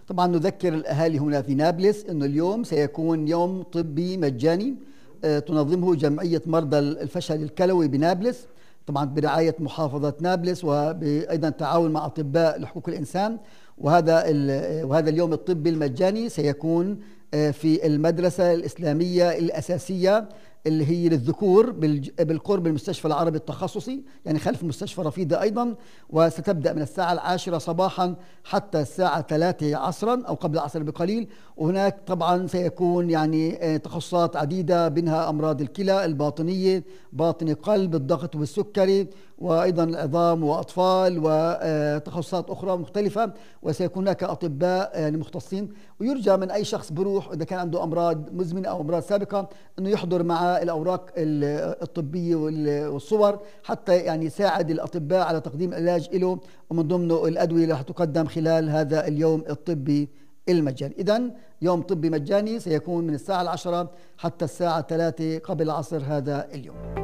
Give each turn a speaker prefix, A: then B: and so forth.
A: طبعا نذكر الأهالي هنا في نابلس أنه اليوم سيكون يوم طبي مجاني تنظمه جمعية مرضى الفشل الكلوي بنابلس، طبعا برعاية محافظة نابلس وأيضا تعاون مع أطباء لحقوق الإنسان. وهذا اليوم الطبي المجاني سيكون في المدرسة الإسلامية الأساسية اللي هي للذكور بالقرب من المستشفى العربي التخصصي، يعني خلف مستشفى رفيدة أيضا، وستبدأ من الساعة 10 صباحا حتى الساعة 3 عصرا أو قبل العصر بقليل. وهناك طبعا سيكون يعني تخصصات عديدة، منها أمراض الكلى، الباطنية، باطني قلب، الضغط والسكري، وأيضا العظام وأطفال، وتخصصات أخرى مختلفة. وسيكون هناك أطباء يعني مختصين، ويرجى من أي شخص بروح إذا كان عنده أمراض مزمنة أو أمراض سابقة أنه يحضر مع الأوراق الطبية والصور حتى يعني يساعد الأطباء على تقديم العلاج له، ومن ضمنه الأدوية اللي تقدم خلال هذا اليوم الطبي المجاني. إذن يوم طبي مجاني سيكون من الساعة 10 حتى الساعة 3 قبل العصر هذا اليوم.